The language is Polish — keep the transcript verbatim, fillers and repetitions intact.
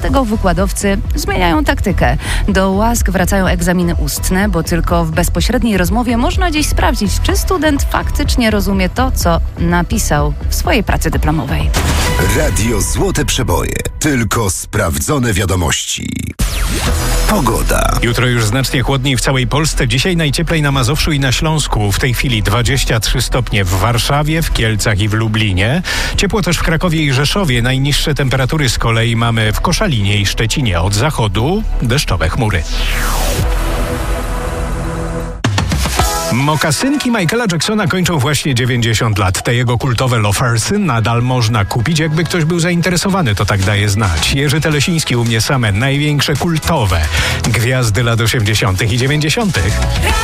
Dlatego wykładowcy zmieniają taktykę. Do łask wracają egzaminy ustne, bo tylko w bezpośredniej rozmowie można dziś sprawdzić, czy student faktycznie rozumie to, co napisał w swojej pracy dyplomowej. Radio Złote Przeboje. Tylko sprawdzone wiadomości. Pogoda. Jutro już znacznie chłodniej w całej Polsce. Dzisiaj najcieplej na Mazowszu i na Śląsku. W tej chwili dwadzieścia trzy stopnie w Warszawie, w Kielcach i w Lublinie. Ciepło też w Krakowie i Rzeszowie. Najniższe temperatury z kolei mamy w Koszalinie i Szczecinie. Od zachodu deszczowe chmury. Mokasynki Michaela Jacksona kończą właśnie dziewięćdziesiąt lat. Te jego kultowe loafersy nadal można kupić, jakby ktoś był zainteresowany, to tak daje znać. Jerzy Telesiński u mnie same największe kultowe gwiazdy lat osiemdziesiątych i dziewięćdziesiątych.